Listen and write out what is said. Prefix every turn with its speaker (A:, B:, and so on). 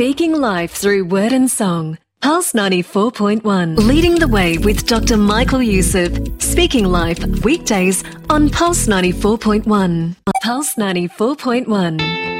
A: Speaking life through word and song. Pulse 94.1. Leading the way with Dr. Michael Youssef. Speaking life weekdays on Pulse 94.1. Pulse 94.1.